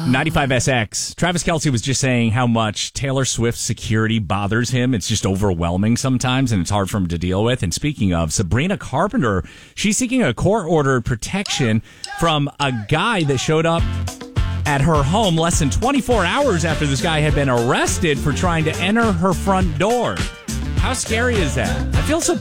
95SX. Travis Kelce was just saying how much Taylor Swift's security bothers him. It's just overwhelming sometimes, and it's hard for him to deal with. And speaking of, Sabrina Carpenter, she's seeking a court-ordered protection from a guy that showed up at her home less than 24 hours after this guy had been arrested for trying to enter her front door. How scary is that? I feel so